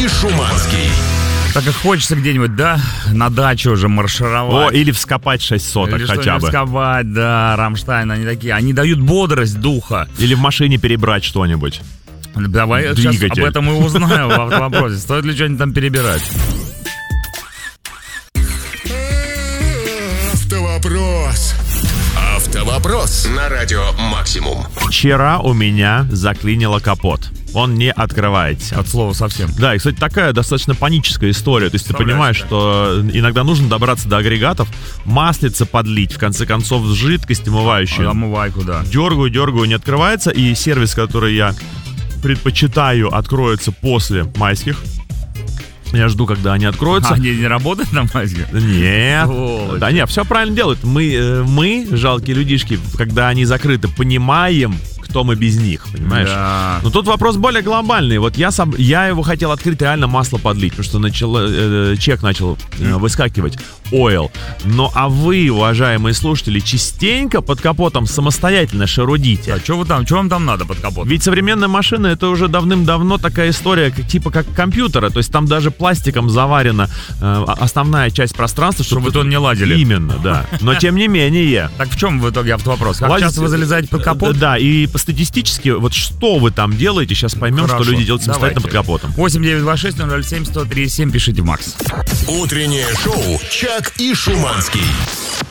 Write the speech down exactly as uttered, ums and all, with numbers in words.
и Шуманский. Так как хочется где-нибудь, да, на даче уже маршировать. О, или вскопать шесть соток или хотя бы. вскопать, да, Рамштайн, они такие, они дают бодрость духа. Или в машине перебрать что-нибудь. Давай сейчас об этом и узнаем в автовопросе. Стоит ли что-нибудь там перебирать? Автовопрос. Автовопрос на радио Максимум. Вчера у меня заклинило капот. Он не открывается. От слова совсем. Да, и, кстати, такая достаточно паническая история. То есть ты понимаешь, что иногда нужно добраться до агрегатов, маслица подлить, в конце концов, жидкость омывающую. Омывайку, да. Дергаю, дергаю, не открывается. И сервис, который я предпочитаю, откроется после майских. Я жду, когда они откроются. А они не работают на майских? Нет. Сволочь. Да нет, все правильно делают. Мы, мы, жалкие людишки, когда они закрыты, понимаем, кто мы без них, понимаешь? Да. Но тут вопрос более глобальный. Вот я сам, я его хотел открыть, реально масло подлить, потому что начало, э, чек начал э, выскакивать. Oil. Но а вы, уважаемые слушатели, частенько под капотом самостоятельно шарудите. А что вы там, что вам там надо под капотом? Ведь современная машина — это уже давным-давно такая история, как, типа как компьютера. То есть там даже пластиком заварена э, основная часть пространства, чтобы, чтобы вы то не ладили. Именно, да. Но тем не менее. Так в чем в итоге автовопрос? Как Лазить... часто вы залезаете под капот? Да, и статистически, вот что вы там делаете, сейчас поймем, Хорошо. что люди делают самостоятельно Давайте. под капотом. восемь девятьсот двадцать шесть ноль ноль семь сто три семь, пишите в Макс. Утреннее шоу «Чак и Шуманский».